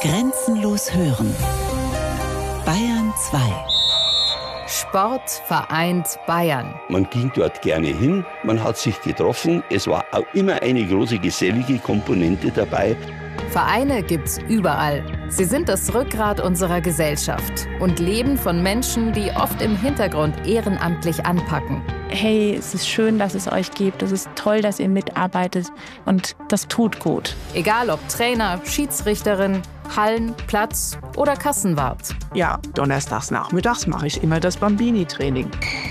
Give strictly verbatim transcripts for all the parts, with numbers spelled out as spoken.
Grenzenlos hören. Bayern zwei. Sport vereint Bayern. Man ging dort gerne hin, man hat sich getroffen. Es war auch immer eine große gesellige Komponente dabei. Vereine gibt's überall. Sie sind das Rückgrat unserer Gesellschaft und leben von Menschen, die oft im Hintergrund ehrenamtlich anpacken. Hey, es ist schön, dass es euch gibt. Es ist toll, dass ihr mitarbeitet und das tut gut. Egal ob Trainer, Schiedsrichterin, Hallen, Platz oder Kassenwart. Ja, donnerstags nachmittags mache ich immer das Bambini-Training.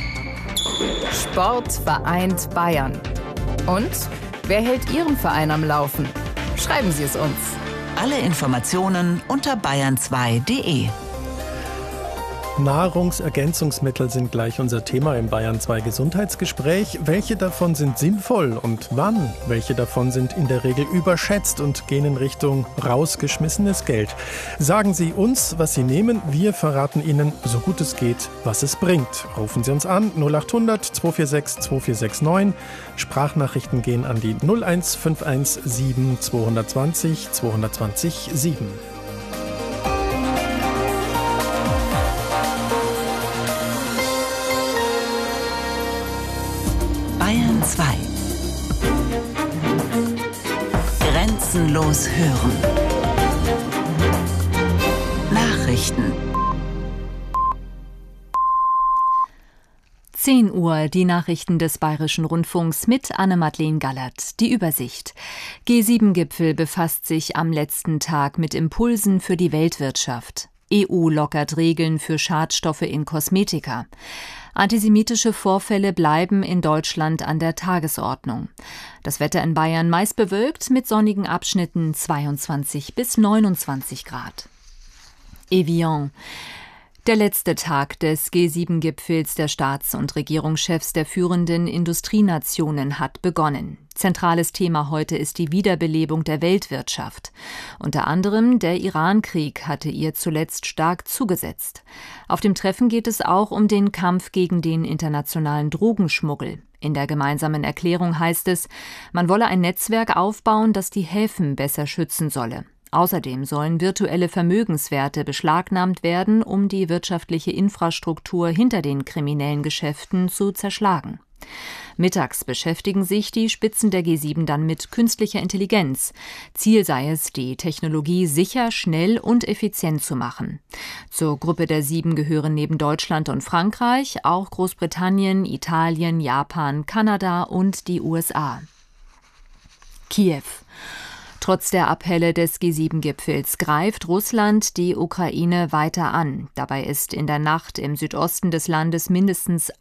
Sport vereint Bayern. Und wer hält Ihren Verein am Laufen? Schreiben Sie es uns. Alle Informationen unter bayern zwei punkt de. Nahrungsergänzungsmittel sind gleich unser Thema im Bayern zwei Gesundheitsgespräch. Welche davon sind sinnvoll und wann? Welche davon sind in der Regel überschätzt und gehen in Richtung rausgeschmissenes Geld? Sagen Sie uns, was Sie nehmen. Wir verraten Ihnen, so gut es geht, was es bringt. Rufen Sie uns an null acht hundert zwei vier sechs zwei vier sechs neun. Sprachnachrichten gehen an die null eins fünf eins sieben zwei zwei null zwei zwei null sieben. Bayern zwei. Grenzenlos hören. Nachrichten. zehn Uhr, die Nachrichten des Bayerischen Rundfunks mit Anne-Madeleine Gallert. Die Übersicht. G sieben Gipfel befasst sich am letzten Tag mit Impulsen für die Weltwirtschaft. E U lockert Regeln für Schadstoffe in Kosmetika. Antisemitische Vorfälle bleiben in Deutschland an der Tagesordnung. Das Wetter in Bayern meist bewölkt mit sonnigen Abschnitten zweiundzwanzig bis neunundzwanzig Grad. Evian. Der letzte Tag des G sieben Gipfels der Staats- und Regierungschefs der führenden Industrienationen hat begonnen. Zentrales Thema heute ist die Wiederbelebung der Weltwirtschaft. Unter anderem der Iran-Krieg hatte ihr zuletzt stark zugesetzt. Auf dem Treffen geht es auch um den Kampf gegen den internationalen Drogenschmuggel. In der gemeinsamen Erklärung heißt es, man wolle ein Netzwerk aufbauen, das die Häfen besser schützen solle. Außerdem sollen virtuelle Vermögenswerte beschlagnahmt werden, um die wirtschaftliche Infrastruktur hinter den kriminellen Geschäften zu zerschlagen. Mittags beschäftigen sich die Spitzen der G sieben dann mit künstlicher Intelligenz. Ziel sei es, die Technologie sicher, schnell und effizient zu machen. Zur Gruppe der Sieben gehören neben Deutschland und Frankreich auch Großbritannien, Italien, Japan, Kanada und die U S A. Kiew. Trotz der Appelle des G sieben Gipfels greift Russland die Ukraine weiter an. Dabei ist in der Nacht im Südosten des Landes mindestens